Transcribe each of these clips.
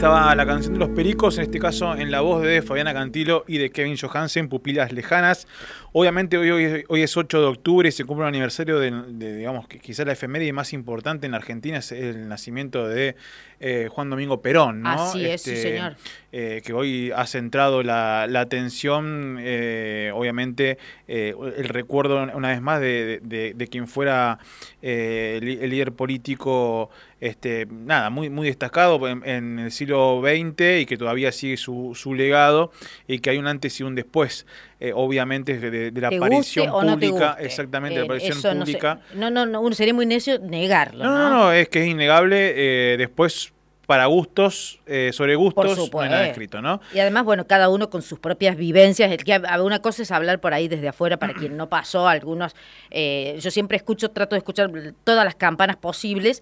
estaba la canción de Los Pericos, en este caso en la voz de Fabiana Cantilo y de Kevin Johansen, Pupilas Lejanas. Obviamente hoy es 8 de octubre y se cumple un aniversario de digamos, que quizás la efeméride más importante en la Argentina es el nacimiento de Juan Domingo Perón, ¿no? Así es, sí, señor. Que hoy ha centrado la atención, obviamente, el recuerdo una vez más de quien fuera el líder político, nada, muy destacado en el siglo XX y que todavía sigue su legado y que hay un antes y un después, obviamente, de la aparición pública, exactamente, la aparición pública. No, sería muy necio negarlo, ¿no? No, es que es innegable, después para gustos, sobre gustos, no hay nada escrito, ¿no? Y además, bueno, cada uno con sus propias vivencias. Una cosa es hablar por ahí desde afuera, para quien no pasó, algunos, yo siempre trato de escuchar todas las campanas posibles,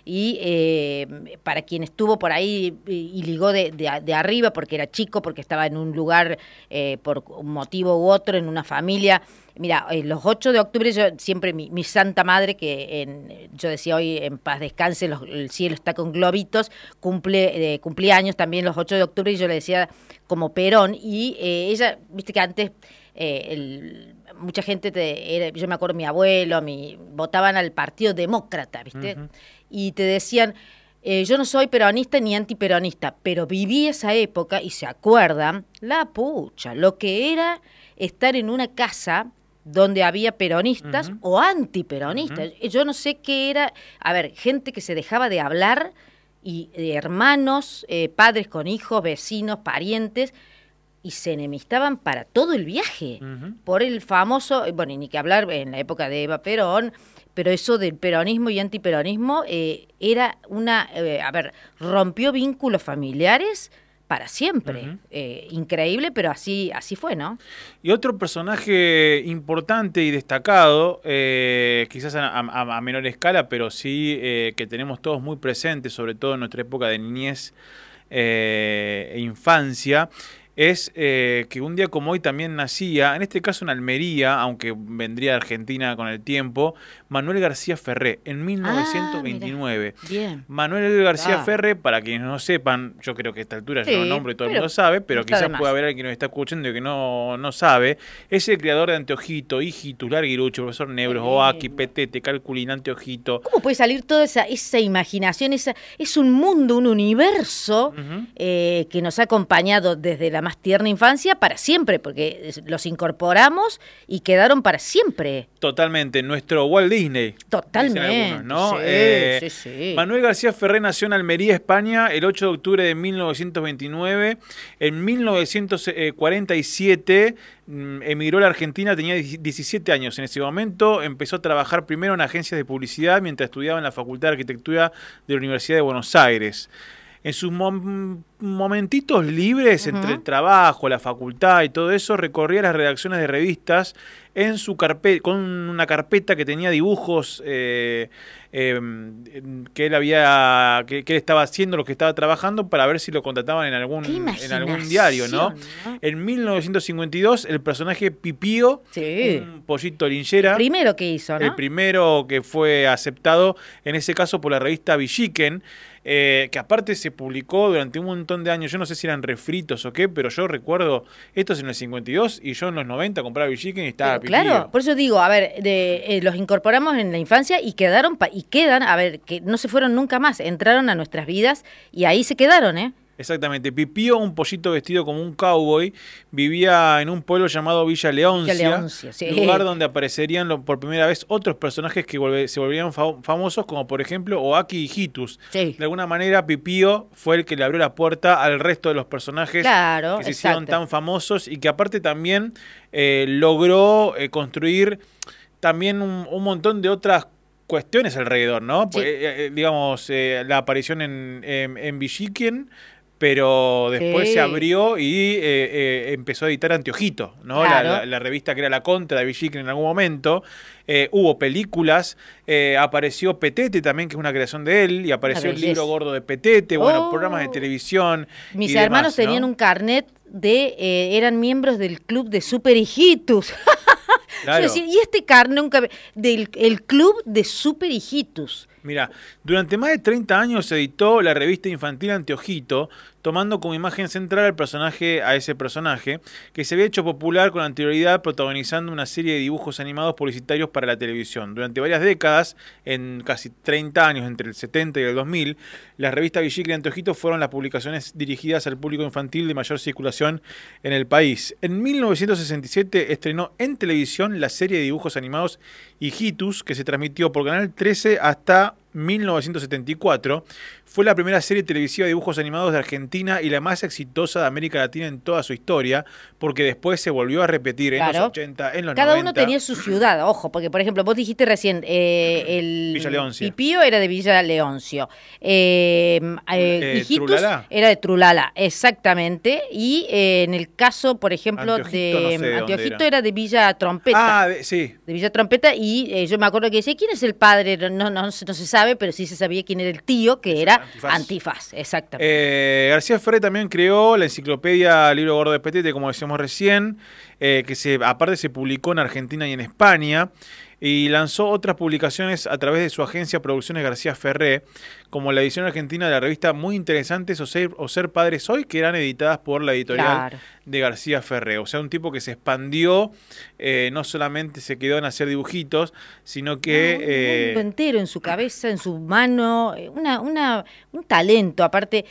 y para quien estuvo por ahí y ligó de arriba, porque era chico, porque estaba en un lugar por un motivo u otro, en una familia. Mira, los 8 de octubre, yo siempre, mi santa madre, yo decía hoy en paz descanse, el cielo está con globitos, cumplía años también los 8 de octubre, y yo le decía como Perón, y ella, viste que antes mucha gente, yo me acuerdo, mi abuelo, votaban al Partido Demócrata, ¿viste? Uh-huh. Y te decían, yo no soy peronista ni antiperonista, pero viví esa época y se acuerdan, la pucha, lo que era estar en una casa donde había peronistas, uh-huh, o antiperonistas. Uh-huh. Yo no sé qué era, a ver, gente que se dejaba de hablar, y hermanos, padres con hijos, vecinos, parientes, y se enemistaban para todo el viaje, uh-huh, por el famoso, bueno, y ni que hablar en la época de Eva Perón, pero eso del peronismo y antiperonismo era rompió vínculos familiares para siempre. Uh-huh. Increíble, pero así fue, ¿no? Y otro personaje importante y destacado, quizás a menor escala, pero sí que tenemos todos muy presentes, sobre todo en nuestra época de niñez e infancia, es que un día como hoy también nacía, en este caso en Almería, aunque vendría de Argentina con el tiempo, Manuel García Ferré, en 1929. Bien. Manuel García Ferré, para quienes no sepan, yo creo que a esta altura yo lo nombro y todo el mundo sabe, pero quizás pueda haber alguien que nos está escuchando y que no sabe, es el creador de Anteojito, Hijitus, Larguirucho, Profesor Nebros, Oaki, Petete, Calculín, Anteojito. ¿Cómo puede salir toda esa imaginación? Es un mundo, un universo, uh-huh, que nos ha acompañado desde la más tierna infancia para siempre, porque los incorporamos y quedaron para siempre. Totalmente, nuestro Walt Disney. Totalmente, algunos, ¿no? Sí. Manuel García Ferré nació en Almería, España, el 8 de octubre de 1929. En 1947 emigró a la Argentina, tenía 17 años en ese momento. Empezó a trabajar primero en agencias de publicidad mientras estudiaba en la Facultad de Arquitectura de la Universidad de Buenos Aires. En sus momentitos libres, uh-huh, entre el trabajo, la facultad y todo eso, recorría las redacciones de revistas con una carpeta que tenía dibujos que él estaba haciendo, lo que estaba trabajando, para ver si lo contrataban en algún diario, ¿no? En 1952, el personaje Pipío, sí, un pollito linchera, el primero que hizo, ¿no? El primero que fue aceptado, en ese caso, por la revista Villiquen, que aparte se publicó durante un montón de años. Yo no sé si eran refritos o qué, pero yo recuerdo estos en el 52 y yo en los 90 compraba Villiquen y estaba Pipío. Claro, por eso digo, a ver, los incorporamos en la infancia y quedan, a ver, que no se fueron nunca más, entraron a nuestras vidas y ahí se quedaron, ¿eh? Exactamente. Pipío, un pollito vestido como un cowboy, vivía en un pueblo llamado Villa Leoncia, sí, lugar donde aparecerían por primera vez otros personajes que se volverían famosos, como por ejemplo Oaki y Hijitus. Sí. De alguna manera, Pipío fue el que le abrió la puerta al resto de los personajes, que se hicieron tan famosos y que aparte también logró construir también un montón de otras cuestiones alrededor, ¿no? Sí. Digamos, la aparición en Villiquen, pero después se abrió y empezó a editar Anteojito, ¿no? Claro. La revista que era la contra de Villiquen en algún momento. Hubo películas, apareció Petete también, que es una creación de él, y apareció el libro gordo de Petete, bueno, programas de televisión. Mis hermanos tenían un carnet eran miembros del club de Super Hijitus. Claro. Yo decía, y este carnet el club de Super Hijitus. Mira, durante más de 30 años se editó la revista infantil Anteojito, tomando como imagen central a ese personaje, que se había hecho popular con anterioridad protagonizando una serie de dibujos animados publicitarios para la televisión. Durante varias décadas, en casi 30 años, entre el 70 y el 2000, las revistas Villicre y Anteojito fueron las publicaciones dirigidas al público infantil de mayor circulación en el país. En 1967 estrenó en televisión la serie de dibujos animados Hijitus, que se transmitió por Canal 13 hasta 1974. Fue la primera serie televisiva de dibujos animados de Argentina y la más exitosa de América Latina en toda su historia, porque después se volvió a repetir en los 80, en los 90. Cada uno tenía su ciudad, ojo, porque por ejemplo, vos dijiste recién, el Villa Leoncio. Pipío era de Villa Leoncio, Hijitus Trulala. era de Trulala, exactamente, y en el caso, por ejemplo, Anteojito, no sé de Anteojito era de Villa Trompeta. Sí. De Villa Trompeta, y yo me acuerdo que decía, ¿quién es el padre? No se sabe, pero sí se sabía quién era el tío, que era Antifaz, exactamente. García Ferré también creó la enciclopedia Libro Gordo de Petete, como decíamos recién, que aparte se publicó en Argentina y en España, y lanzó otras publicaciones a través de su agencia Producciones García Ferré, como la edición argentina de la revista Muy Interesantes o Ser Padre Soy, que eran editadas por la editorial de García Ferré. O sea, un tipo que se expandió, no solamente se quedó en hacer dibujitos, sino que... un mundo entero en su cabeza, en su mano, un talento. Aparte,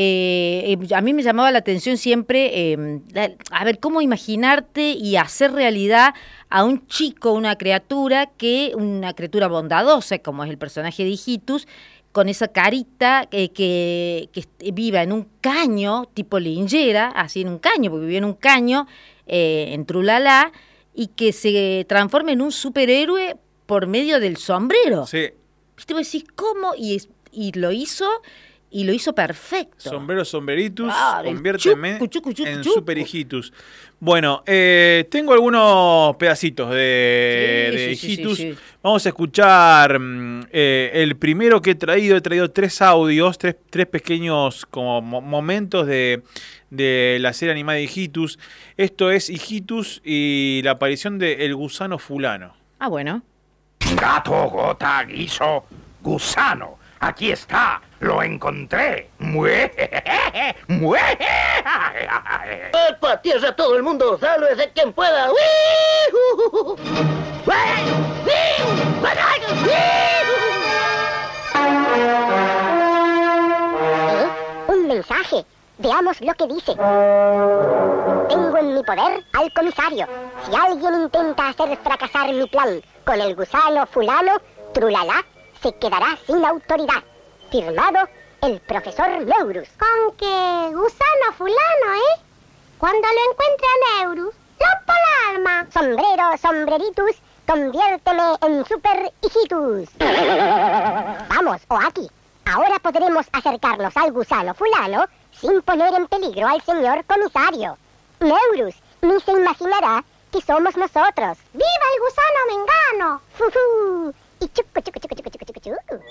a mí me llamaba la atención siempre, a ver, cómo imaginarte y hacer realidad a un chico, una criatura bondadosa, como es el personaje de Hijitus, con esa carita que viva en un caño, tipo Lingera, así en un caño, porque vivía en un caño, en Trulala, y que se transforme en un superhéroe por medio del sombrero. Sí. ¿Viste? Vos decís, ¿cómo? Y lo hizo perfecto. Sombreritus, conviérteme en Super Hijitus. Bueno, tengo algunos pedacitos de Hijitus. Sí. Vamos a escuchar el primero que he traído. He traído 3 audios, tres pequeños como momentos de la serie animada de Hijitus. Esto es Hijitus y la aparición de El Gusano Fulano. Ah, bueno. Gato, gota, guiso, gusano. Aquí está, lo encontré. ¡Epa, tierra todo el mundo! ¡Sálvese quien pueda! Un mensaje. Veamos lo que dice. Tengo en mi poder al comisario. Si alguien intenta hacer fracasar mi plan con el gusano fulano, Trulala se quedará sin autoridad. Firmado, el profesor Neurus. Con que gusano fulano, Cuando lo encuentre a Neurus, lo polarma. Sombrero, sombreritus, conviérteme en Super Hijitus. Vamos, Oaki. Ahora podremos acercarnos al gusano fulano sin poner en peligro al señor comisario. Neurus ni se imaginará que somos nosotros. ¡Viva el gusano mengano! ¡Fufu! Y chucu, chucu, chucu, chucu, chucu, chucu.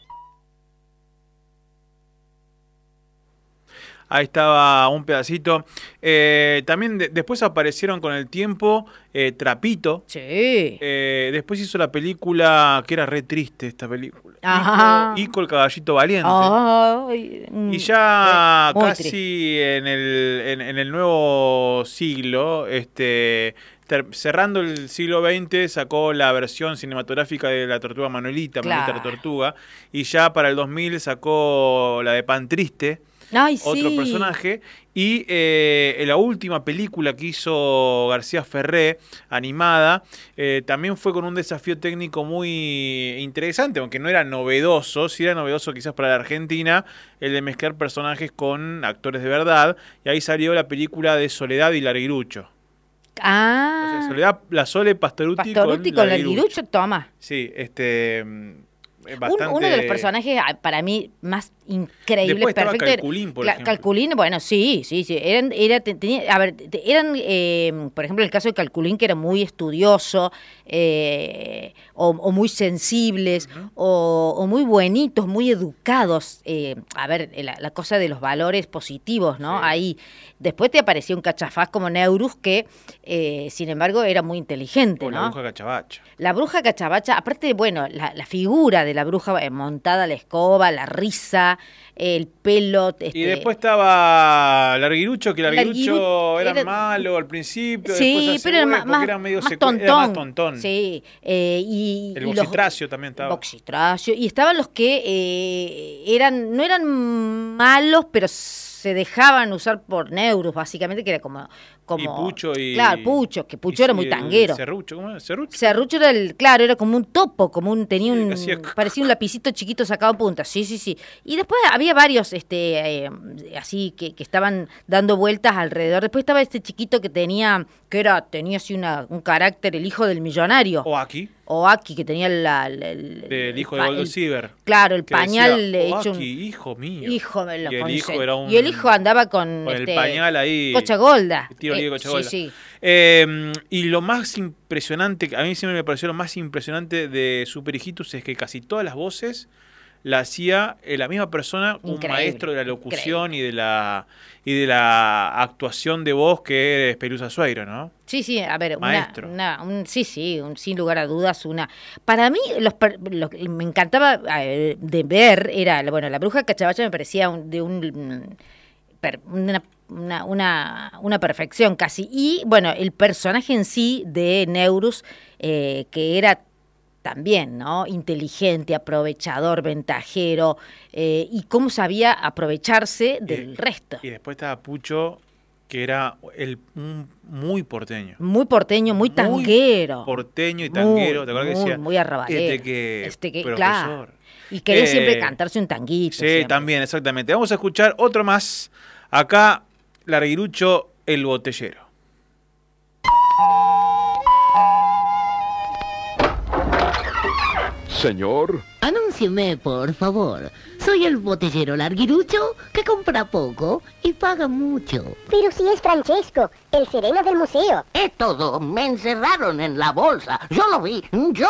Ahí estaba un pedacito. También después aparecieron con el tiempo Trapito. Sí. Después hizo la película, que era re triste esta película. Ico el caballito valiente. Y ya casi en el nuevo siglo, cerrando el siglo XX, sacó la versión cinematográfica de La Tortuga Manuelita, Manuelita la Tortuga. Y ya para el 2000 sacó la de Pan Triste. Otro personaje, y la última película que hizo García Ferré, animada, también fue con un desafío técnico muy interesante, aunque no era novedoso, sí era novedoso quizás para la Argentina, el de mezclar personajes con actores de verdad, y ahí salió la película de Soledad y Larguirucho. O sea, Soledad, la Sole Pastorutti con Larguirucho, toma. Sí, bastante... Uno de los personajes para mí más increíbles, Después estaba perfectas. Calculín, por ejemplo. Calculín, bueno, sí. Por ejemplo, el caso de Calculín, que era muy estudioso, o muy sensibles, o muy buenitos, muy educados. La cosa de los valores positivos, ¿no? Sí. Ahí. Después te apareció un cachafaz como Neurus, que, sin embargo, era muy inteligente, ¿no? La bruja cachabacha. La bruja cachabacha, aparte, bueno, la figura de la bruja montada a la escoba, la risa, el pelo. Y después estaba Larguirucho, que Larguirucho era malo al principio. Sí, pero era más tontón. Sí. El Boxitracio también estaba. Boxitracio. Y estaban los que no eran malos, pero se dejaban usar por Neurus, básicamente, que era como y Pucho y... Claro, Pucho, que Pucho era muy tanguero. Serrucho, ¿cómo era? Serrucho era era como un topo, parecía un lapicito chiquito sacado a punta, sí. Y después había varios, así, que estaban dando vueltas alrededor. Después estaba este chiquito que tenía así un carácter, el hijo del millonario. Oaki, que tenía el hijo de Goldo Ciber. Claro, el pañal hecho hijo mío. Hijo me lo y el hijo andaba con el pañal ahí. Cocha Golda. Sí. Y lo más impresionante, a mí siempre me pareció lo más impresionante de Super Hijitus es que casi todas las voces la hacía la misma persona, un maestro de la locución y de la actuación de voz, que es Pelusa Sueiro, ¿no? Sí, a ver, maestro. Sin lugar a dudas, para mí, lo que me encantaba de ver era, bueno, la bruja cachabacha me parecía una perfección casi. Y, bueno, el personaje en sí de Neurus, que era también, ¿no? Inteligente, aprovechador, ventajero, y cómo sabía aprovecharse del resto. Y después estaba Pucho, que era muy porteño. Muy porteño, muy tanguero. Muy porteño y tanguero, ¿te acuerdas que decía? Muy arrabalero. Profesor. Claro. Y quería siempre cantarse un tanguito. Sí, siempre. También, exactamente. Vamos a escuchar otro más. Acá, Larguirucho, el botellero. Señor. Anúncieme, por favor. Soy el botellero Larguirucho, que compra poco y paga mucho. Pero si es Francesco, el sereno del museo. Es todo. Me encerraron en la bolsa. Yo lo vi.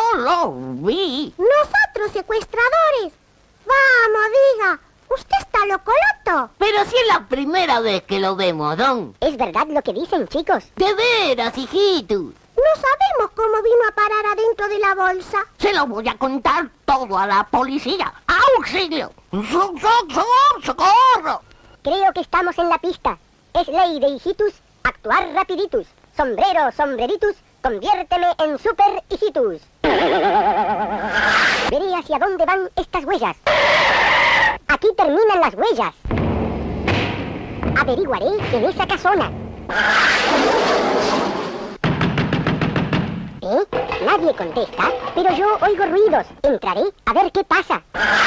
Nosotros, secuestradores. Vamos, diga. Usted está locoloto. Pero si es la primera vez que lo vemos, don. Es verdad lo que dicen, chicos. De veras, hijitos. No sabemos cómo vino a parar adentro de la bolsa. Se lo voy a contar todo a la policía. ¡Auxilio! ¡Socorro! Creo que estamos en la pista. Es ley de hijitus actuar rapiditus. Sombrero, sombreritus, conviérteme en super hijitus. Veré hacia dónde van estas huellas. Aquí terminan las huellas. Averiguaré en esa casona. Nadie contesta, pero yo oigo ruidos. Entraré a ver qué pasa.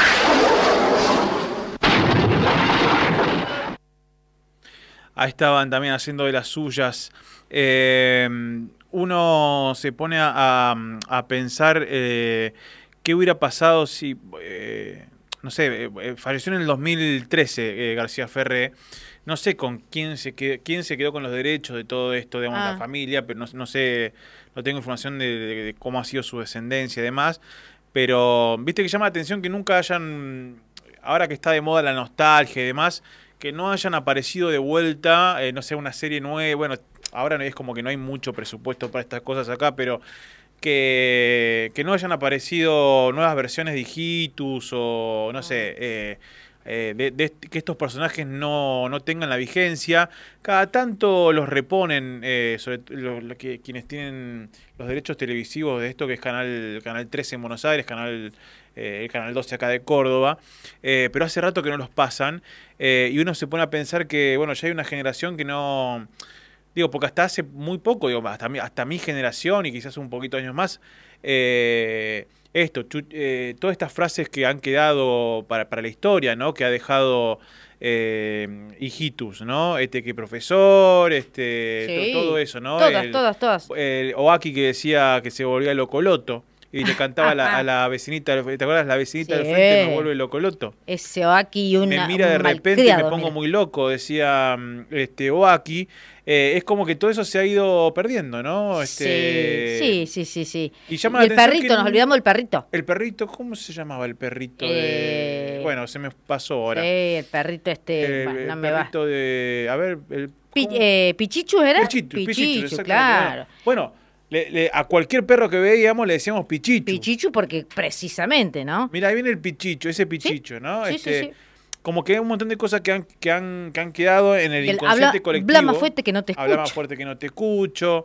Ahí estaban también haciendo de las suyas. Uno se pone a pensar qué hubiera pasado si, falleció en el 2013 García Ferré. No sé con quién se quedó con los derechos de todo esto, digamos, la familia, pero no sé, no tengo información de cómo ha sido su descendencia y demás, pero viste que llama la atención que nunca hayan, ahora que está de moda la nostalgia y demás, que no hayan aparecido de vuelta, una serie nueva. Bueno, ahora es como que no hay mucho presupuesto para estas cosas acá, pero que no hayan aparecido nuevas versiones de Hijitus o no sé, que estos personajes no tengan la vigencia. Cada tanto los reponen, quienes tienen los derechos televisivos de esto, que es Canal 13 en Buenos Aires, el Canal 12 acá de Córdoba, pero hace rato que no los pasan, y uno se pone a pensar que, bueno, ya hay una generación que no... Digo, porque hasta hace muy poco, hasta mi generación y quizás un poquito años más, todas estas frases que han quedado para la historia, ¿no? Que ha dejado Hijitus, ¿no? Que profesor, sí, todo eso, ¿no? Todas. El Oaki, que decía que se volvía locoloto. y le cantaba a la vecinita, ¿te acuerdas? La vecinita del Sí. frente me vuelve locoloto. Ese Oaki y Me mira de repente y me pongo muy loco, decía Oaki. Es como que todo eso se ha ido perdiendo, ¿no? Sí. Y llama Y la el atención perrito, que nos olvidamos del perrito. El perrito, ¿cómo se llamaba el perrito? Bueno, se me pasó Sí, ahora. el perrito no me va. Perrito de... A ver... ¿Pichichu era? Pichichu, exactamente. claro. Bueno, a cualquier perro que veíamos le decíamos Pichichu. Pichichu porque precisamente, ¿no? Mira, ahí viene el Pichicho, ese Pichicho, ¿no? Sí, sí. Como que hay un montón de cosas que han quedado en el inconsciente habla, colectivo. Habla más fuerte que no te escucho. Habla más fuerte que no te escucho.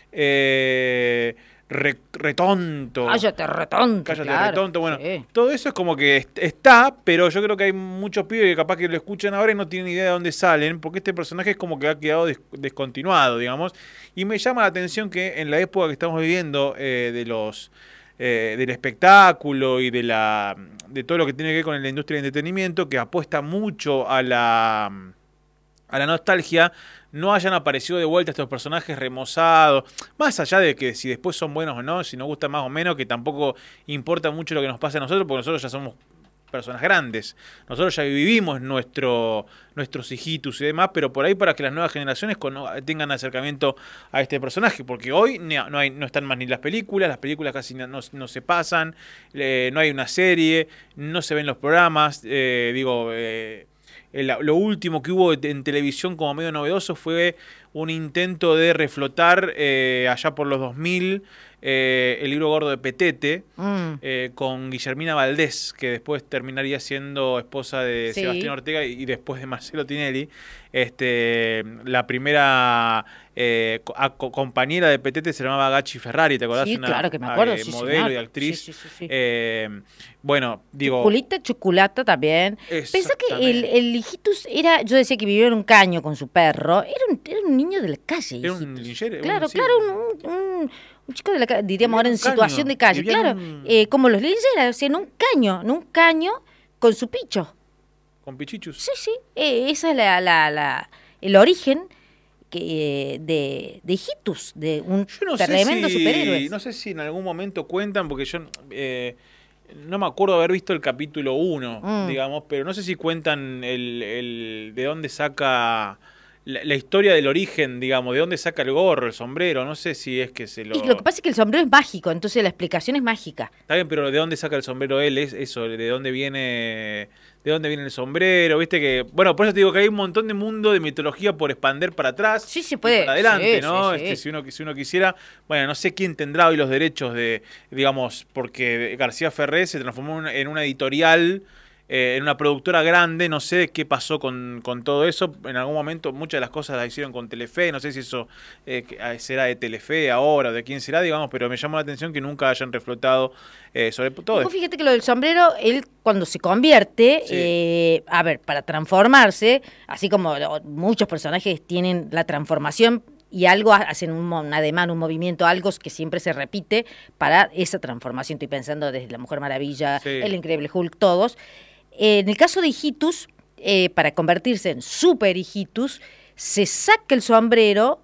Retonto. Cállate, retonto. Cállate, claro. retonto. Bueno, Sí. todo eso es como que está, pero yo creo que hay muchos pibes que capaz que lo escuchan ahora y no tienen idea de dónde salen, porque este personaje es como que ha quedado descontinuado, digamos. Y me llama la atención que en la época que estamos viviendo del espectáculo y de todo lo que tiene que ver con la industria del entretenimiento, que apuesta mucho a la nostalgia, no hayan aparecido de vuelta estos personajes remozados, más allá de que si después son buenos o no, si nos gustan más o menos, que tampoco importa mucho lo que nos pasa a nosotros, porque nosotros ya somos personas grandes, nosotros ya vivimos nuestros hijitus y demás, pero por ahí para que las nuevas generaciones tengan acercamiento a este personaje, porque hoy no están más ni las películas casi no se pasan, no hay una serie, no se ven los programas, lo último que hubo en televisión como medio novedoso fue un intento de reflotar allá por los 2000 el libro gordo de Petete con Guillermina Valdés, que después terminaría siendo esposa de Sebastián Ortega y después de Marcelo Tinelli. La primera compañera de Petete se llamaba Gachi Ferrari, ¿te acordás? Sí, claro que me acuerdo. Modelo y actriz. Sí. Bueno, digo... Chocolata también. Pensá que el hijitus era... Yo decía que vivía en un caño con su perro. Era un niño de la calle. Era un linchero. Claro, un chico de la calle, diríamos ahora en situación de calle. Claro, como los lincheras, o sea, en un caño con su picho. ¿Con pichichus? Sí. Esa es el origen de hijitus, de un tremendo superhéroe. No sé si en algún momento cuentan, porque yo no me acuerdo haber visto el capítulo 1, digamos, pero no sé si cuentan el de dónde saca la historia del origen, digamos, de dónde saca el gorro, el sombrero, no sé si es que se lo... Y lo que pasa es que el sombrero es mágico, entonces la explicación es mágica. Está bien, pero ¿de dónde saca el sombrero él? Es eso, ¿de dónde viene el sombrero? Viste que... Bueno, por eso te digo que hay un montón de mundo de mitología por expander para atrás. Sí, se puede. Para adelante, sí, ¿no? Sí. Si uno quisiera... Bueno, no sé quién tendrá hoy los derechos de, digamos, porque García Ferré se transformó en una editorial... en una productora grande, no sé qué pasó con todo eso. En algún momento muchas de las cosas las hicieron con Telefe, no sé si eso será de Telefe ahora o de quién será, digamos, pero me llamó la atención que nunca hayan reflotado sobre todo. Vos fíjate que lo del sombrero, él cuando se convierte, para transformarse, así como muchos personajes tienen la transformación y algo hacen un ademán, un movimiento, algo que siempre se repite para esa transformación. Estoy pensando desde La Mujer Maravilla, El Increíble Hulk, todos. En el caso de hijitus, para convertirse en super hijitus, se saca el sombrero,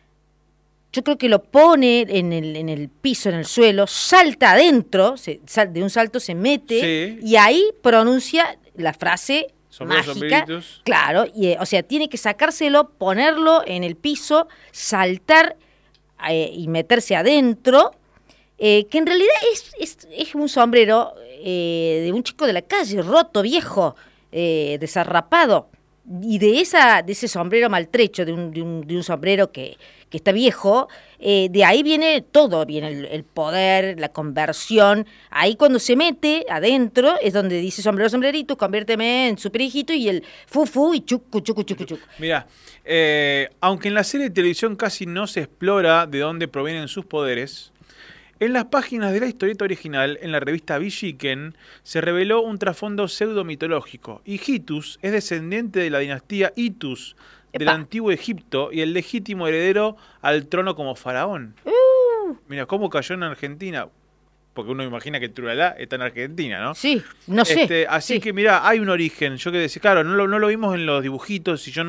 yo creo que lo pone en el piso, en el suelo, salta adentro, de un salto se mete y ahí pronuncia la frase mágica. Claro, o sea, tiene que sacárselo, ponerlo en el piso, saltar y meterse adentro, que en realidad es un sombrero de un chico de la calle, roto, viejo, desarrapado, y de ese sombrero maltrecho, de un sombrero que está viejo, de ahí viene todo, viene el poder, la conversión. Ahí cuando se mete adentro es donde dice sombrero, sombrerito, conviérteme en super hijito, y el fufu y chucu. Mirá, aunque en la serie de televisión casi no se explora de dónde provienen sus poderes, en las páginas de la historieta original, en la revista Villiquen, se reveló un trasfondo pseudo-mitológico. Hijitus es descendiente de la dinastía Itus, del antiguo Egipto, y el legítimo heredero al trono como faraón. Mira, ¿cómo cayó en Argentina? porque uno imagina que Trulalá está en Argentina, ¿no? Sí, no sé. Así sí. que mirá, hay un origen. Yo que decía, claro, no lo vimos en los dibujitos y yo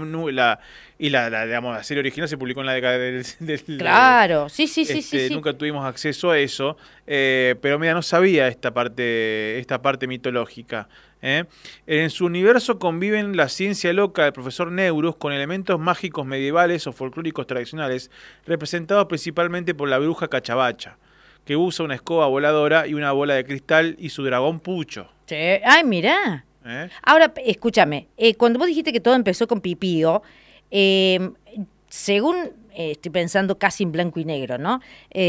la serie original se publicó en la década del Claro, sí. Nunca tuvimos acceso a eso, pero mira, no sabía esta parte mitológica. En su universo conviven la ciencia loca del profesor Neurus con elementos mágicos medievales o folclóricos tradicionales, representados principalmente por la bruja Cachabacha, que usa una escoba voladora y una bola de cristal y su dragón Pucho. Sí. Ay, mirá. Ahora, escúchame, cuando vos dijiste que todo empezó con Pipío, según estoy pensando casi en blanco y negro, ¿no?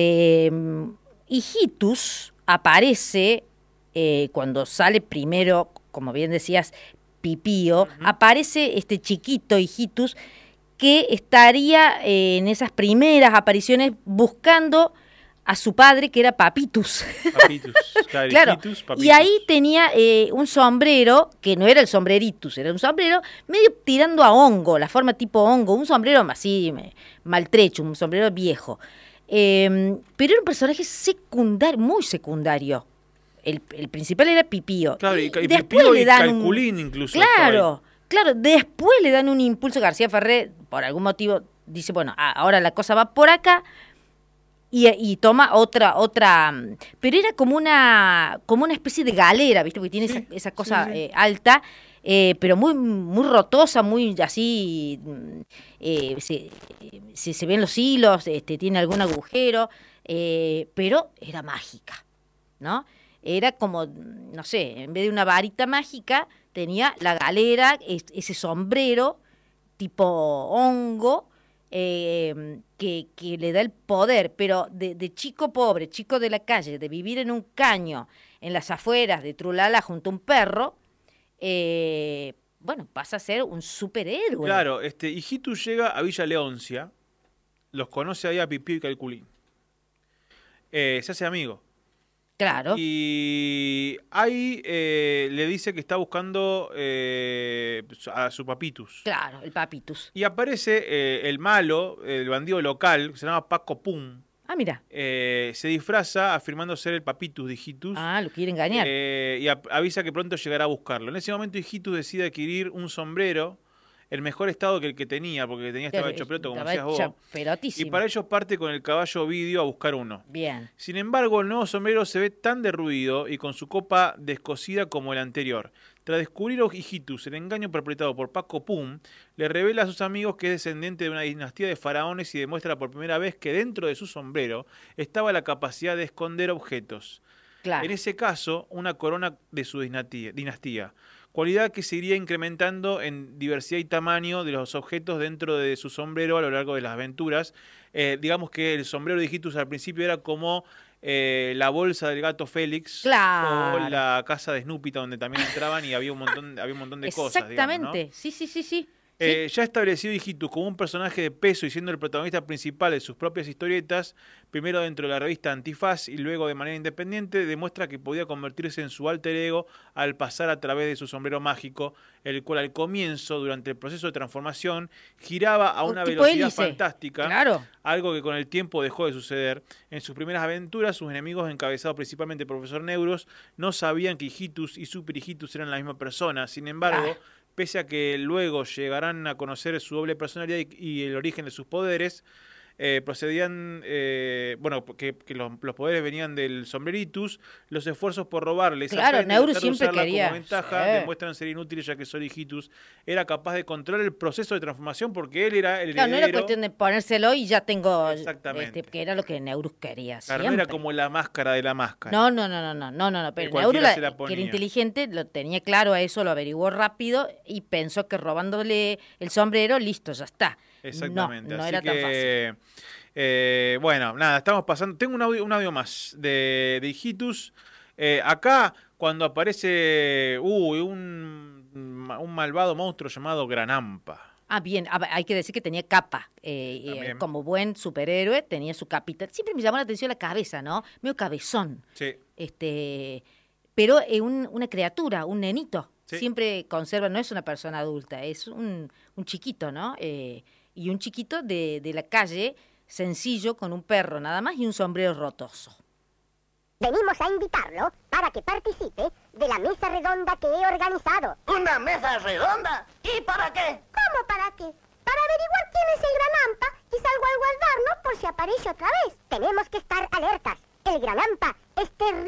Hijitus aparece cuando sale primero, como bien decías, Pipío, aparece este chiquito Hijitus que estaría en esas primeras apariciones buscando a su padre, que era Papitus. Claro. Papitus. Y ahí tenía un sombrero, que no era el sombreritus, era un sombrero medio tirando a hongo, la forma tipo hongo, un sombrero así maltrecho, un sombrero viejo. Pero era un personaje secundario, muy secundario. El principal era Pipío. Claro, y después Pipío le dan Calculín incluso. Claro, después le dan un impulso. García Ferré, por algún motivo, dice, bueno, ahora la cosa va por acá. Y toma otra, pero era como una especie de galera, ¿viste? Porque tiene esa cosa alta, pero muy rotosa, muy así, se ven los hilos, tiene algún agujero, pero era mágica, ¿no? Era como, no sé, en vez de una varita mágica, tenía la galera, ese sombrero tipo hongo, que le da el poder, pero de chico pobre, chico de la calle, de vivir en un caño, en las afueras de Trulala junto a un perro, bueno, pasa a ser un superhéroe. Claro, Hijitus llega a Villa Leoncia, los conoce ahí a Pipío y Calculín. Se hace amigo. Claro. Y ahí le dice que está buscando a su Papitus. Claro, el Papitus. Y aparece el malo, el bandido local, que se llama Paco Pum. Ah, mira. Se disfraza afirmando ser el Papitus de Hijitus. Ah, lo quiere engañar. Y avisa que pronto llegará a buscarlo. En ese momento Hijitus decide adquirir un sombrero, el mejor estado que el que tenía, porque el que tenía estaba hecho peloto, como decías vos. Pelotísimo. Y para ello parte con el caballo Ovidio a buscar uno. Bien. Sin embargo, el nuevo sombrero se ve tan derruido y con su copa descosida como el anterior. Tras descubrir a Hijitus el engaño perpetrado por Paco Pum, le revela a sus amigos que es descendiente de una dinastía de faraones y demuestra por primera vez que dentro de su sombrero estaba la capacidad de esconder objetos. Claro. En ese caso, una corona de su dinastía. Cualidad que se iría incrementando en diversidad y tamaño de los objetos dentro de su sombrero a lo largo de las aventuras. Digamos que el sombrero de Hijitus al principio era como la bolsa del gato Félix, claro, o la casa de Snoopy, donde también entraban y había un montón de cosas. Exactamente, digamos, ¿no? Sí. Ya establecido Hijitus como un personaje de peso y siendo el protagonista principal de sus propias historietas, primero dentro de la revista Antifaz y luego de manera independiente, demuestra que podía convertirse en su alter ego al pasar a través de su sombrero mágico, el cual al comienzo, durante el proceso de transformación, giraba a una velocidad fantástica, claro, algo que con el tiempo dejó de suceder. En sus primeras aventuras, sus enemigos, encabezados principalmente por el profesor Neurus, no sabían que Hijitus y Super Hijitus eran la misma persona. Sin embargo, pese a que luego llegarán a conocer su doble personalidad y el origen de sus poderes, procedían, que los poderes venían del sombreritus, los esfuerzos por robarles, claro, Neurus siempre quería como ventaja, demuestran ser inútiles, ya que Sol Hijitus era capaz de controlar el proceso de transformación porque él era el heredero. No era cuestión de ponérselo y ya tengo, exactamente, que era lo que Neurus quería. Claro, no era como la máscara de la máscara. No, pero Neurus, que era inteligente, lo tenía claro a eso, lo averiguó rápido y pensó que robándole el sombrero, listo, ya está. Exactamente. No así era tan fácil. Bueno, nada, estamos pasando. Tengo un audio más de Hijitus. Acá, cuando aparece un malvado monstruo llamado Granampa. Ah, bien, hay que decir que tenía capa. Como buen superhéroe, tenía su capita. Siempre me llamó la atención la cabeza, ¿no? Medio cabezón. Sí. Pero una criatura, un nenito. Sí. Siempre conserva, no es una persona adulta, es un chiquito, ¿no? Y un chiquito de la calle, sencillo, con un perro nada más y un sombrero rotoso. Venimos a invitarlo para que participe de la mesa redonda que he organizado. ¿Una mesa redonda? ¿Y para qué? ¿Cómo para qué? Para averiguar quién es el Gran Hampa y salvaguardarnos por si aparece otra vez. Tenemos que estar alertas. El Gran Hampa es terrible.